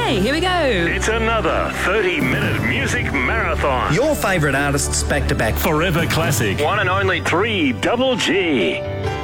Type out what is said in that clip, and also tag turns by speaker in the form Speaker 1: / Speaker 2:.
Speaker 1: Okay, here we go.
Speaker 2: It's another 30-minute music marathon.
Speaker 3: Your favourite artists back to back.
Speaker 2: Forever classic. One and only 3 Double G.